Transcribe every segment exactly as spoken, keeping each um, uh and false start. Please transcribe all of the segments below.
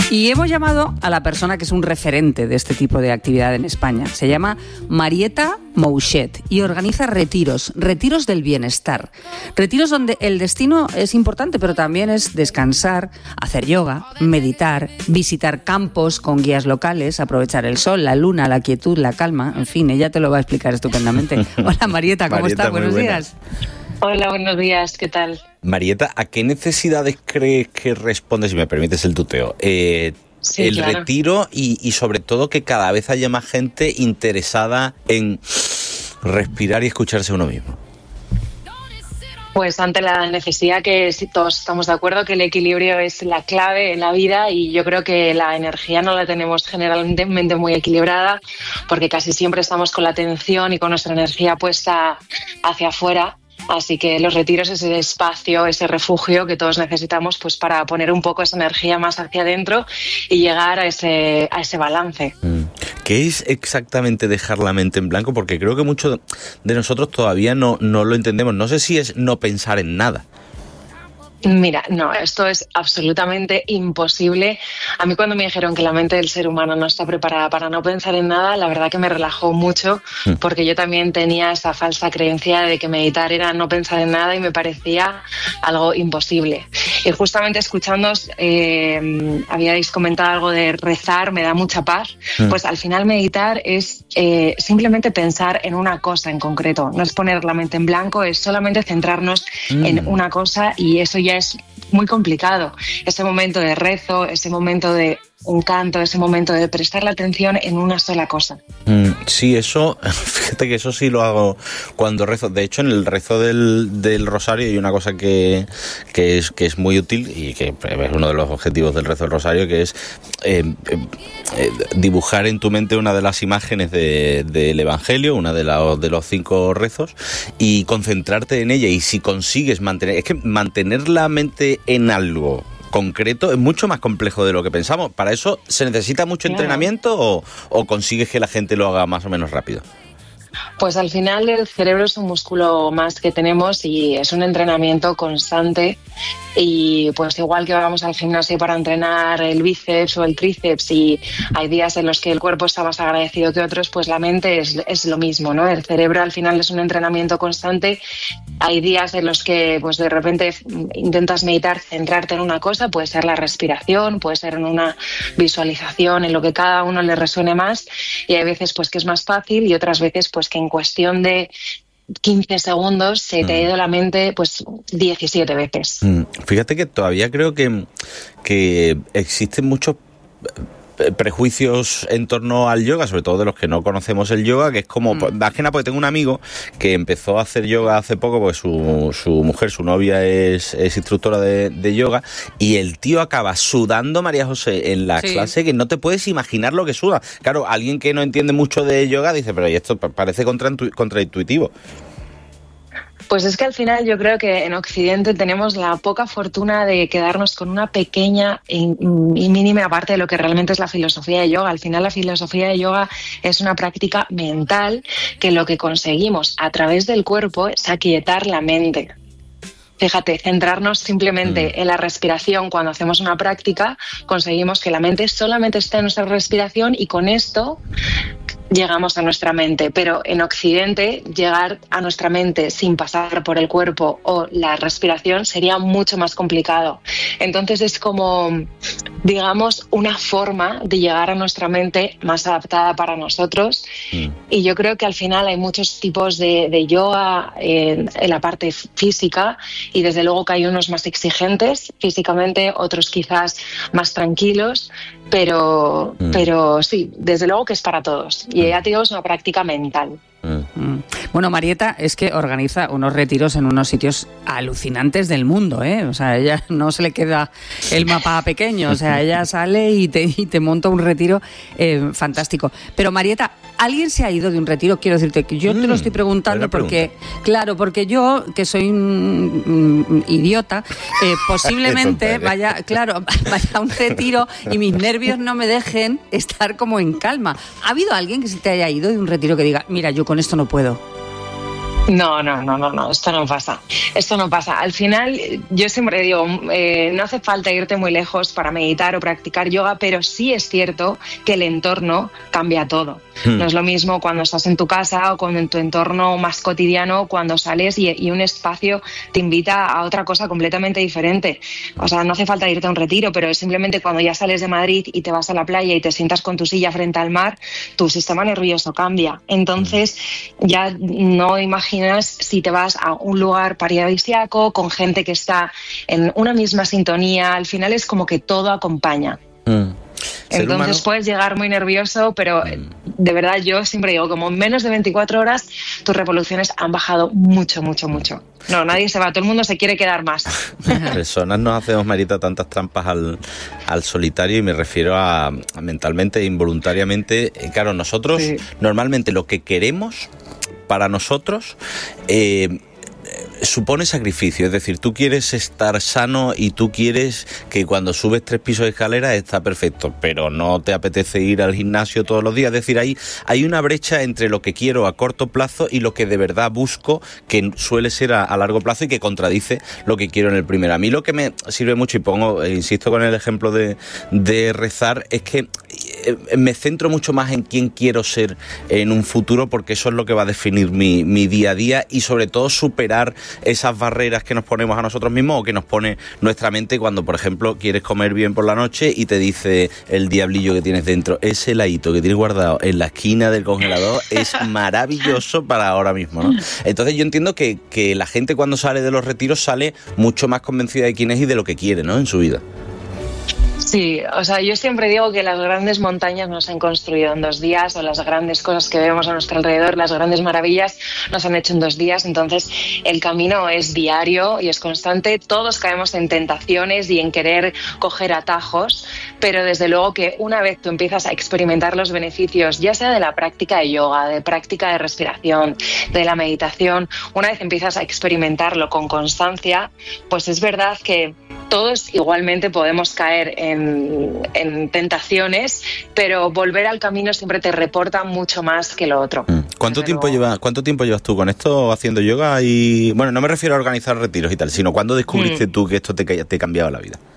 Y hemos llamado a la persona que es un referente de este tipo de actividad en España. Se llama Marieta Mouchet y organiza retiros, retiros del bienestar. Retiros donde el destino es importante, pero también es descansar, hacer yoga, meditar, visitar campos con guías locales, aprovechar el sol, la luna, la quietud, la calma. En fin, ella te lo va a explicar estupendamente. Hola Marieta, ¿cómo Marieta, estás? Buenos días. Hola, buenos días, ¿qué tal? Marieta, ¿a qué necesidades crees que responde, si me permites el tuteo, eh, Sí, el claro. retiro y, y sobre todo que cada vez haya más gente interesada en respirar y escucharse a uno mismo? Pues ante la necesidad que sí, todos estamos de acuerdo que el equilibrio es la clave en la vida, y yo creo que la energía no la tenemos generalmente muy equilibrada, porque casi siempre estamos con la atención y con nuestra energía puesta hacia afuera. Así que los retiros es ese espacio, ese refugio que todos necesitamos, pues para poner un poco esa energía más hacia adentro y llegar a ese, a ese balance. ¿Qué es exactamente dejar la mente en blanco? Porque creo que muchos de nosotros todavía no, no lo entendemos. No sé si es no pensar en nada. Mira, no, esto es absolutamente imposible. A mí cuando me dijeron que la mente del ser humano no está preparada para no pensar en nada, la verdad que me relajó mucho, porque yo también tenía esa falsa creencia de que meditar era no pensar en nada y me parecía algo imposible. Y justamente escuchándoos, eh, habíais comentado algo de rezar, me da mucha paz. Pues al final meditar es eh, simplemente pensar en una cosa en concreto. No es poner la mente en blanco, es solamente centrarnos mm. en una cosa, y eso ya es muy complicado. Ese momento de rezo, ese momento de un canto, ese momento de prestar la atención en una sola cosa. Mm, sí, eso, fíjate que eso sí lo hago cuando rezo. De hecho, en el rezo del, del rosario hay una cosa que, que, es, que es muy útil y que es uno de los objetivos del rezo del rosario, que es eh, eh, dibujar en tu mente una de las imágenes de, del Evangelio, una de, la, de los cinco rezos, y concentrarte en ella. Y si consigues mantener, es que mantener la mente en algo concreto es mucho más complejo de lo que pensamos. ¿Para eso se necesita mucho Claro. entrenamiento o, o consigues que la gente lo haga más o menos rápido? Pues al final el cerebro es un músculo más que tenemos y es un entrenamiento constante, y pues igual que vamos al gimnasio para entrenar el bíceps o el tríceps y hay días en los que el cuerpo está más agradecido que otros, pues la mente es, es lo mismo, ¿no? El cerebro al final es un entrenamiento constante. Hay días en los que pues de repente intentas meditar, centrarte en una cosa, puede ser la respiración, puede ser en una visualización, en lo que cada uno le resuene más, y hay veces pues que es más fácil y otras veces pues que en cuestión de quince segundos se te ha ido la mente pues diecisiete veces. Fíjate que todavía creo que, que existen muchos prejuicios en torno al yoga, sobre todo de los que no conocemos el yoga, que es como, mm. más que nada porque tengo un amigo que empezó a hacer yoga hace poco, porque su, su mujer, su novia es, es instructora de, de yoga, y el tío acaba sudando, María José, en la sí. clase, que no te puedes imaginar lo que suda. Claro, alguien que no entiende mucho de yoga dice, pero esto parece contra, contraintuitivo. Pues es que al final yo creo que en Occidente tenemos la poca fortuna de quedarnos con una pequeña y mínima parte de lo que realmente es la filosofía de yoga. Al final la filosofía de yoga es una práctica mental que lo que conseguimos a través del cuerpo es aquietar la mente. Fíjate, centrarnos simplemente mm. en la respiración cuando hacemos una práctica, conseguimos que la mente solamente esté en nuestra respiración y con esto llegamos a nuestra mente. Pero en Occidente, llegar a nuestra mente sin pasar por el cuerpo o la respiración sería mucho más complicado. Entonces es como, digamos, una forma de llegar a nuestra mente más adaptada para nosotros. Mm. Y yo creo que al final hay muchos tipos de, de yoga en, en la parte física, y desde luego que hay unos más exigentes físicamente, otros quizás más tranquilos, pero, mm. pero sí, desde luego que es para todos. Y ya te digo, es una práctica mental. Mm. Bueno, Marieta es que organiza unos retiros en unos sitios alucinantes del mundo, ¿eh? O sea, ella no se le queda el mapa pequeño, o sea, ella sale y te, y te monta un retiro eh, fantástico. Pero Marieta, ¿alguien se ha ido de un retiro? Quiero decirte que yo mm, te lo estoy preguntando porque, pregunta. claro, porque yo, que soy un, un idiota, eh, posiblemente vaya, claro, vaya a un retiro y mis nervios no me dejen estar como en calma. ¿Ha habido alguien que se te haya ido de un retiro que diga, mira, yo con esto no puedo? No, no, no, no, no, esto no pasa. Esto no pasa. Al final, yo siempre digo, eh, no hace falta irte muy lejos para meditar o practicar yoga, pero sí es cierto que el entorno cambia todo. Hmm. No es lo mismo cuando estás en tu casa o con en tu entorno más cotidiano, cuando sales y, y un espacio te invita a otra cosa completamente diferente. O sea, no hace falta irte a un retiro, pero es simplemente cuando ya sales de Madrid y te vas a la playa y te sientas con tu silla frente al mar, tu sistema nervioso cambia. Entonces, ya no imaginas si te vas a un lugar paradisíaco con gente que está en una misma sintonía. Al final es como que todo acompaña. Mm. Entonces humano... puedes llegar muy nervioso, pero mm. de verdad yo siempre digo, como en menos de veinticuatro horas tus revoluciones han bajado mucho, mucho, mucho. No, nadie se va, todo el mundo se quiere quedar más. Personas nos hacemos, Marita, tantas trampas al, al solitario, y me refiero a, a mentalmente e involuntariamente. Claro, nosotros sí. Normalmente lo que queremos para nosotros eh, supone sacrificio, es decir, tú quieres estar sano y tú quieres que cuando subes tres pisos de escalera está perfecto, pero no te apetece ir al gimnasio todos los días. Es decir, hay, hay una brecha entre lo que quiero a corto plazo y lo que de verdad busco, que suele ser a, a largo plazo y que contradice lo que quiero en el primero. A mí lo que me sirve mucho, y pongo, eh, insisto con el ejemplo de, de rezar, es que eh, me centro mucho más en quién quiero ser en un futuro, porque eso es lo que va a definir mi, mi día a día, y sobre todo superar esas barreras que nos ponemos a nosotros mismos o que nos pone nuestra mente cuando, por ejemplo, quieres comer bien por la noche y te dice el diablillo que tienes dentro, ese heladito que tienes guardado en la esquina del congelador es maravilloso para ahora mismo, ¿no? Entonces yo entiendo que, que la gente cuando sale de los retiros sale mucho más convencida de quién es y de lo que quiere, ¿no?, en su vida. Sí, o sea, yo siempre digo que las grandes montañas no se han construido en dos días, o las grandes cosas que vemos a nuestro alrededor, las grandes maravillas, no se han hecho en dos días. Entonces el camino es diario y es constante. Todos caemos en tentaciones y en querer coger atajos, pero desde luego que una vez tú empiezas a experimentar los beneficios, ya sea de la práctica de yoga, de práctica de respiración, de la meditación, una vez empiezas a experimentarlo con constancia, pues es verdad que todos igualmente podemos caer en, en tentaciones, pero volver al camino siempre te reporta mucho más que lo otro. ¿Cuánto tiempo, lleva, ¿Cuánto tiempo llevas tú con esto haciendo yoga? Y bueno, no me refiero a organizar retiros y tal, sino ¿cuándo descubriste mm. tú que esto te, te cambiaba la vida?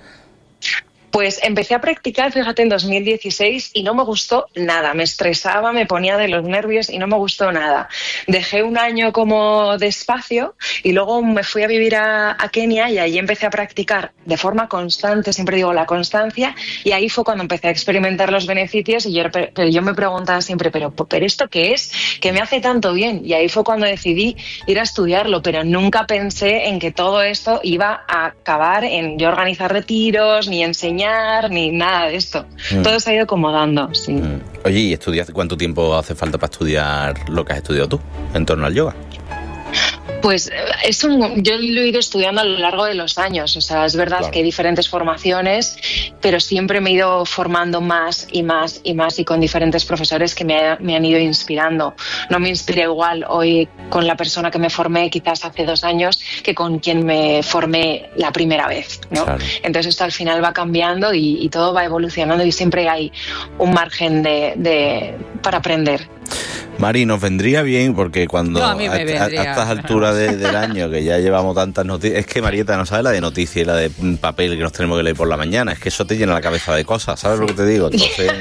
Pues empecé a practicar, fíjate, en dos mil dieciséis y no me gustó nada. Me estresaba, me ponía de los nervios y no me gustó nada. Dejé un año como despacio y luego me fui a vivir a, a Kenia y ahí empecé a practicar de forma constante, siempre digo la constancia, y ahí fue cuando empecé a experimentar los beneficios y yo, pero yo me preguntaba siempre, ¿pero, ¿pero esto qué es? ¿Qué me hace tanto bien? Y ahí fue cuando decidí ir a estudiarlo, pero nunca pensé en que todo esto iba a acabar en yo organizar retiros, ni enseñar, ni nada de esto. Mm. Todo se ha ido acomodando, sí. Mm. Oye, ¿y estudias cuánto tiempo hace falta para estudiar lo que has estudiado tú en torno al yoga? Pues es un, yo lo he ido estudiando a lo largo de los años, o sea, es verdad claro. que hay diferentes formaciones, pero siempre me he ido formando más y más y más y con diferentes profesores que me, me han ido inspirando. No me inspiré igual hoy con la persona que me formé quizás hace dos años que con quien me formé la primera vez, ¿no? Claro. Entonces esto al final va cambiando y, y todo va evolucionando y siempre hay un margen de, de, para aprender. Mari, nos vendría bien porque cuando no, a, a, a estas alturas de, del año que ya llevamos tantas noticias, es que Marieta no sabe la de noticias y la de papel que nos tenemos que leer por la mañana, es que eso te llena la cabeza de cosas, ¿sabes lo que te digo? Entonces,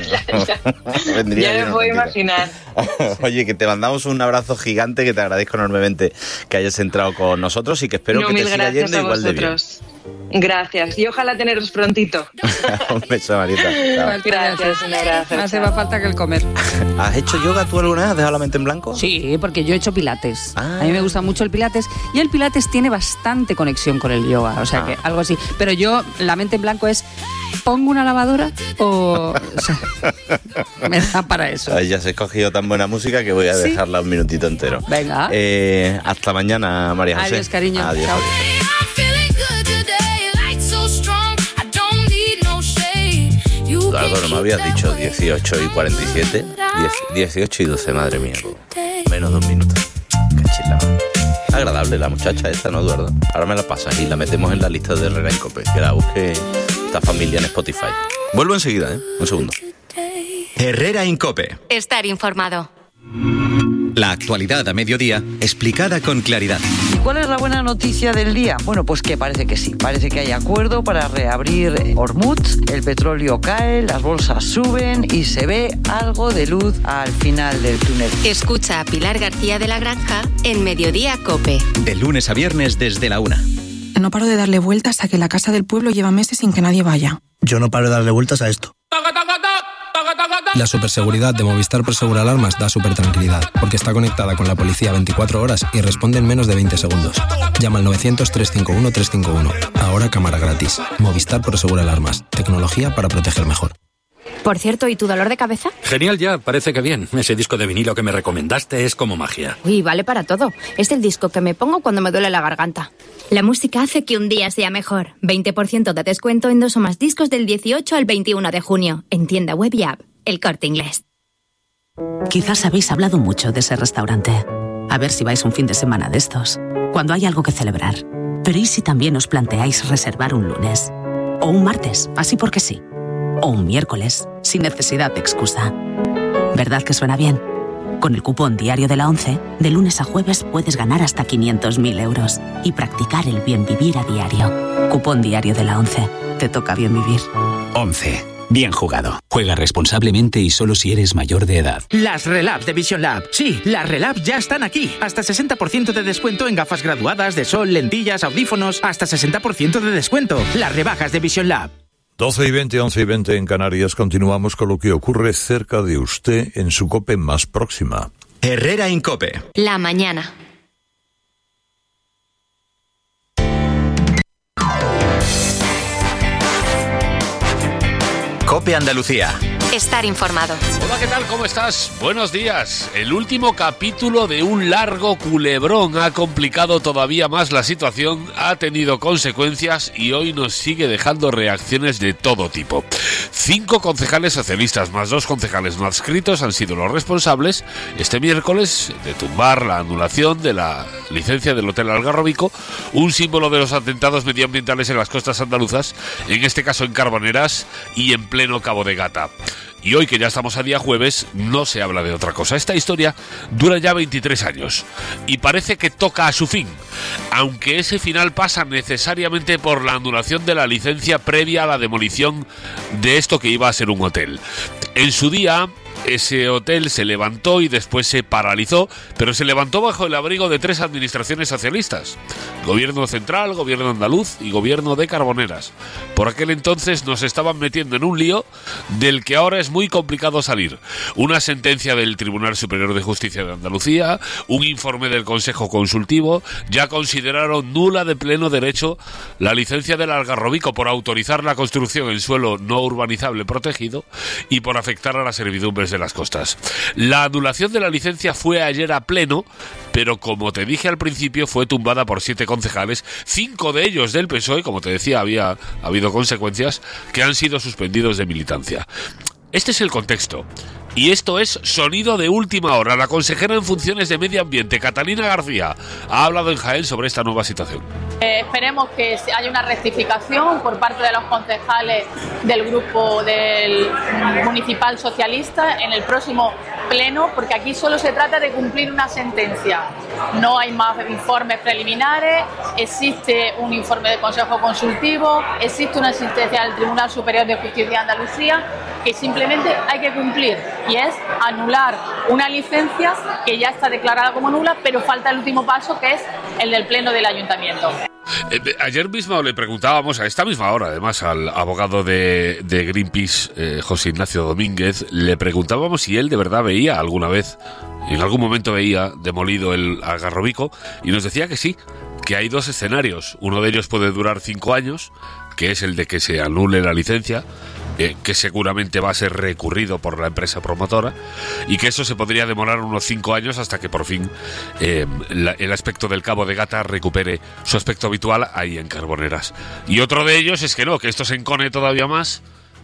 vendría ya me puedo imaginar. Oye, que te mandamos un abrazo gigante, que te agradezco enormemente que hayas entrado con nosotros y que espero no, que te siga yendo igual de bien. Gracias, y ojalá teneros prontito. Un beso, Marieta. Gracias, un abrazo. No hace más falta que el comer. ¿Has hecho yoga tú alguna vez? ¿Has dejado la mente en blanco? Sí, porque yo he hecho pilates. Ah. A mí me gusta mucho el pilates y el pilates tiene bastante conexión con el yoga, o sea ah. que algo así. Pero yo, la mente en blanco es, ¿pongo una lavadora o...? o sea, me da para eso. Ay, ya se ha escogido tan buena música que voy a ¿Sí? dejarla un minutito entero. Venga. Eh, hasta mañana, María José. Adiós, cariño. Adiós. Chao. Eduardo, no me habías dicho dieciocho y cuarenta y siete, dieciocho y doce, madre mía, menos dos minutos. Cachila. Agradable la muchacha esta, ¿no, Eduardo? Ahora me la pasas y la metemos en la lista de Herrera Incope, que la busque esta familia en Spotify. Vuelvo enseguida, ¿eh? Un segundo. Herrera Incope. Estar informado. La actualidad a mediodía, explicada con claridad. ¿Y cuál es la buena noticia del día? Bueno, pues que parece que sí. Parece que hay acuerdo para reabrir Hormuz, el petróleo cae, las bolsas suben y se ve algo de luz al final del túnel. Escucha a Pilar García de la Granja en Mediodía COPE. De lunes a viernes desde la una. No paro de darle vueltas a que la casa del pueblo lleva meses sin que nadie vaya. Yo no paro de darle vueltas a esto. La superseguridad de Movistar Prosegur Alarmas da súper tranquilidad, porque está conectada con la policía veinticuatro horas y responde en menos de veinte segundos. Llama al novecientos, trescientos cincuenta y uno, trescientos cincuenta y uno. Ahora cámara gratis. Movistar Prosegur Alarmas. Tecnología para proteger mejor. Por cierto, ¿y tu dolor de cabeza? Genial ya, parece que bien. Ese disco de vinilo que me recomendaste es como magia. Uy, vale para todo. Es el disco que me pongo cuando me duele la garganta. La música hace que un día sea mejor. veinte por ciento de descuento en dos o más discos del dieciocho al veintiuno de junio. En tienda web y app. El Corte Inglés. Quizás habéis hablado mucho de ese restaurante. A ver si vais un fin de semana de estos, cuando hay algo que celebrar. Pero ¿y si también os planteáis reservar un lunes? O un martes, así porque sí. O un miércoles, sin necesidad de excusa. ¿Verdad que suena bien? Con el cupón diario de la ONCE, de lunes a jueves puedes ganar hasta quinientos mil euros y practicar el bien vivir a diario. Cupón diario de la ONCE. Te toca bien vivir. ONCE. Bien jugado. Juega responsablemente y solo si eres mayor de edad. Las Relabs de Vision Lab. Sí, las Relabs ya están aquí. Hasta sesenta por ciento de descuento en gafas graduadas de sol, lentillas, audífonos. Hasta sesenta por ciento de descuento. Las rebajas de Vision Lab. doce y veinte, once y veinte en Canarias. Continuamos con lo que ocurre cerca de usted en su COPE más próxima. Herrera en COPE. La mañana. COPE Andalucía. Estar informado. Hola, ¿qué tal? ¿Cómo estás? Buenos días. El último capítulo de un largo culebrón ha complicado todavía más la situación, ha tenido consecuencias y hoy nos sigue dejando reacciones de todo tipo. Cinco concejales socialistas más dos concejales no adscritos han sido los responsables este miércoles de tumbar la anulación de la licencia del Hotel Algarrobico, un símbolo de los atentados medioambientales en las costas andaluzas, en este caso en Carboneras y en pleno Cabo de Gata. Y hoy, que ya estamos a día jueves, no se habla de otra cosa. Esta historia dura ya veintitrés años y parece que toca a su fin, aunque ese final pasa necesariamente por la anulación de la licencia previa a la demolición de esto que iba a ser un hotel. En su día, ese hotel se levantó y después se paralizó, pero se levantó bajo el abrigo de tres administraciones socialistas: Gobierno Central, Gobierno Andaluz y Gobierno de Carboneras. Por aquel entonces nos estaban metiendo en un lío del que ahora es muy complicado salir. Una sentencia del Tribunal Superior de Justicia de Andalucía, un informe del Consejo Consultivo, ya consideraron nula de pleno derecho la licencia del Algarrobico por autorizar la construcción en suelo no urbanizable protegido y por afectar a las servidumbres de las costas. La anulación de la licencia fue ayer a pleno, pero como te dije al principio, fue tumbada por siete concejales, cinco de ellos del P S O E, como te decía, había habido consecuencias, que han sido suspendidos de militancia. Este es el contexto. Y esto es Sonido de Última Hora. La consejera en funciones de Medio Ambiente, Catalina García, ha hablado en Jaén sobre esta nueva situación. Eh, esperemos que haya una rectificación por parte de los concejales del grupo del municipal socialista en el próximo pleno, porque aquí solo se trata de cumplir una sentencia. No hay más informes preliminares, existe un informe del Consejo Consultivo, existe una sentencia del Tribunal Superior de Justicia de Andalucía que simplemente hay que cumplir, y es anular una licencia que ya está declarada como nula, pero falta el último paso, que es el del pleno del ayuntamiento. Eh, ayer mismo le preguntábamos, a esta misma hora además, al abogado de, de Greenpeace, eh, José Ignacio Domínguez, le preguntábamos si él de verdad veía alguna vez, en algún momento veía demolido el Algarrobico, y nos decía que sí, que hay dos escenarios. Uno de ellos puede durar cinco años, que es el de que se anule la licencia, eh, que seguramente va a ser recurrido por la empresa promotora, y que eso se podría demorar unos cinco años hasta que por fin eh, la, el aspecto del Cabo de Gata recupere su aspecto habitual ahí en Carboneras. Y otro de ellos es que no, que esto se encone todavía más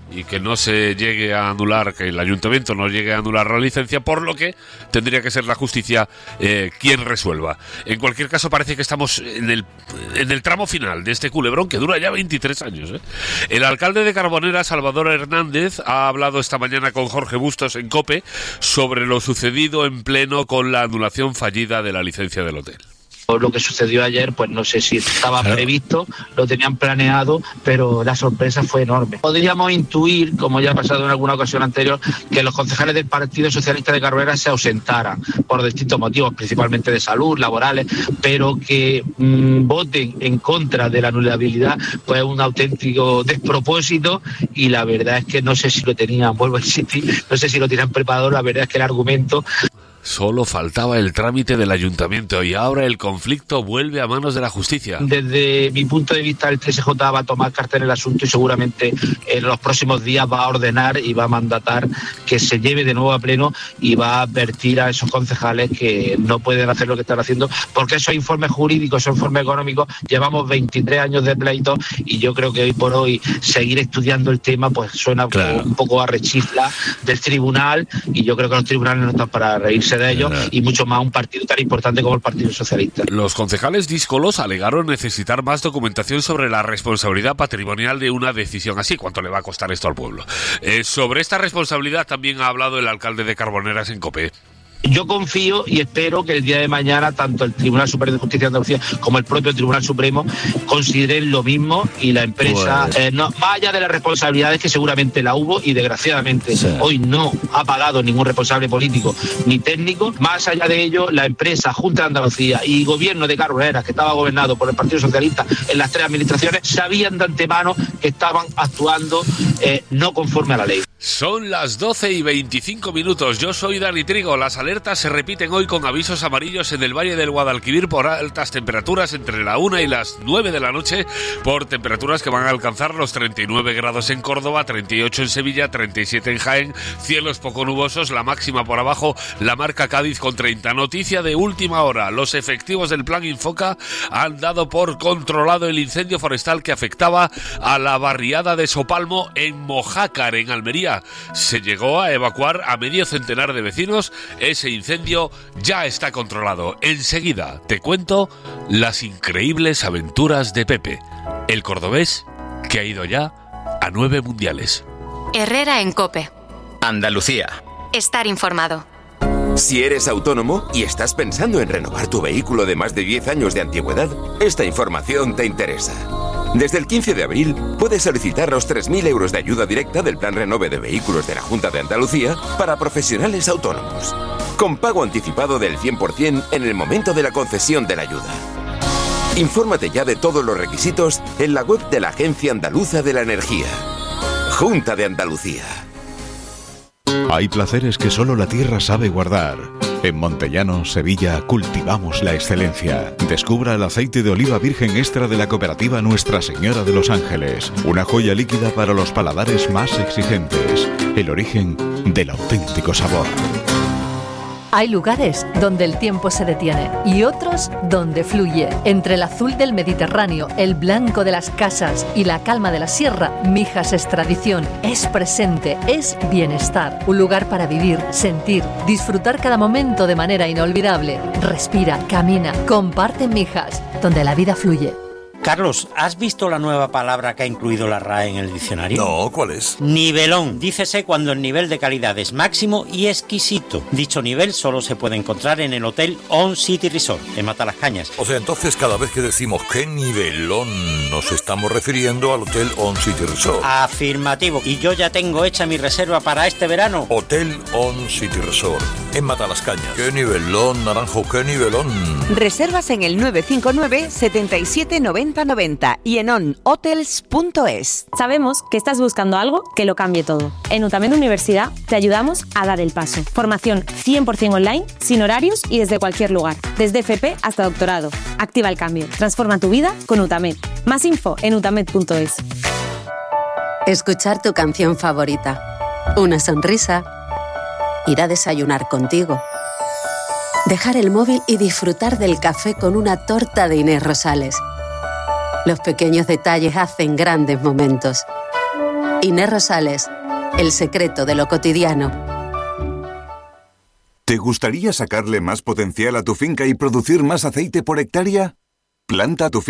y que no se llegue a anular, que el ayuntamiento no llegue a anular la licencia, por lo que tendría que ser la justicia eh, quien resuelva. En cualquier caso, parece que estamos en el, en el tramo final de este culebrón que dura ya veintitrés años. ¿eh? El alcalde de Carbonera, Salvador Hernández, ha hablado esta mañana con Jorge Bustos en COPE sobre lo sucedido en pleno con la anulación fallida de la licencia del hotel. Lo que sucedió ayer, pues no sé si estaba previsto, lo tenían planeado, pero la sorpresa fue enorme. Podríamos intuir, como ya ha pasado en alguna ocasión anterior, que los concejales del Partido Socialista de Carbonera se ausentaran por distintos motivos, principalmente de salud, laborales, pero que mmm, voten en contra de la anulabilidad, pues es un auténtico despropósito, y la verdad es que no sé si lo tenían, vuelvo a insistir, no sé si lo tenían preparado, la verdad es que el argumento... Solo faltaba el trámite del ayuntamiento y ahora el conflicto vuelve a manos de la justicia. Desde mi punto de vista, el T S J va a tomar carta en el asunto y seguramente en los próximos días va a ordenar y va a mandatar que se lleve de nuevo a pleno y va a advertir a esos concejales que no pueden hacer lo que están haciendo, porque esos informes jurídicos, esos informes económicos, llevamos veintitrés años de pleito y yo creo que hoy por hoy seguir estudiando el tema pues suena claro. un poco a rechifla del tribunal, y yo creo que los tribunales no están para reírse de ellos, y mucho más un partido tan importante como el Partido Socialista. Los concejales díscolos alegaron necesitar más documentación sobre la responsabilidad patrimonial de una decisión así. ¿Cuánto le va a costar esto al pueblo? Eh, sobre esta responsabilidad también ha hablado el alcalde de Carboneras en COPE. Yo confío y espero que el día de mañana tanto el Tribunal Superior de Justicia de Andalucía como el propio Tribunal Supremo consideren lo mismo, y la empresa, bueno. eh, no, más allá de las responsabilidades que seguramente la hubo y desgraciadamente sí. hoy no ha pagado ningún responsable político ni técnico, más allá de ello la empresa, Junta de Andalucía y Gobierno de Carboneras, que estaba gobernado por el Partido Socialista en las tres administraciones, sabían de antemano que estaban actuando eh, no conforme a la ley. Son las doce y veinticinco minutos. Yo soy Dani Trigo. Las alertas se repiten hoy con avisos amarillos en el Valle del Guadalquivir por altas temperaturas entre la una y las nueve de la noche, por temperaturas que van a alcanzar los treinta y nueve grados en Córdoba, treinta y ocho en Sevilla, treinta y siete en Jaén, cielos poco nubosos, la máxima por abajo la marca Cádiz con treinta. Noticia de última hora: los efectivos del Plan Infoca han dado por controlado el incendio forestal que afectaba a la barriada de Sopalmo en Mojácar, en Almería. Se llegó a evacuar a medio centenar de vecinos. Ese incendio ya está controlado. Enseguida te cuento las increíbles aventuras de Pepe, el cordobés que ha ido ya a nueve mundiales. Herrera en COPE. Andalucía. Estar informado. Si eres autónomo y estás pensando en renovar tu vehículo de más de diez años de antigüedad, esta información te interesa. Desde el quince de abril puedes solicitar los tres mil euros de ayuda directa del Plan Renove de Vehículos de la Junta de Andalucía para profesionales autónomos, con pago anticipado del cien por ciento en el momento de la concesión de la ayuda. Infórmate ya de todos los requisitos en la web de la Agencia Andaluza de la Energía. Junta de Andalucía. Hay placeres que solo la tierra sabe guardar. En Montellano, Sevilla, cultivamos la excelencia. Descubra el aceite de oliva virgen extra de la cooperativa Nuestra Señora de los Ángeles. Una joya líquida para los paladares más exigentes. El origen del auténtico sabor. Hay lugares donde el tiempo se detiene y otros donde fluye. Entre el azul del Mediterráneo, el blanco de las casas y la calma de la sierra, Mijas es tradición, es presente, es bienestar. Un lugar para vivir, sentir, disfrutar cada momento de manera inolvidable. Respira, camina, comparte Mijas, donde la vida fluye. Carlos, ¿has visto la nueva palabra que ha incluido la R A E en el diccionario? No, ¿cuál es? Nivelón. Dícese cuando el nivel de calidad es máximo y exquisito. Dicho nivel solo se puede encontrar en el Hotel On City Resort, en Matalascañas. O sea, entonces cada vez que decimos qué nivelón, nos estamos refiriendo al Hotel On City Resort. Afirmativo. Y yo ya tengo hecha mi reserva para este verano. Hotel On City Resort, en Matalascañas. ¡Qué nivelón, Naranjo, qué nivelón! Reservas en el nueve cinco nueve, setenta y siete, noventa noventa y en on hotels punto es. Sabemos que estás buscando algo que lo cambie todo. En UTAMED Universidad te ayudamos a dar el paso. Formación cien por ciento online, sin horarios y desde cualquier lugar. Desde F P hasta doctorado. Activa el cambio. Transforma tu vida con UTAMED. Más info en utamed punto es. Escuchar tu canción favorita. Una sonrisa. Ir a desayunar contigo. Dejar el móvil y disfrutar del café con una torta de Inés Rosales. Los pequeños detalles hacen grandes momentos. Inés Rosales, el secreto de lo cotidiano. ¿Te gustaría sacarle más potencial a tu finca y producir más aceite por hectárea? Planta tu finca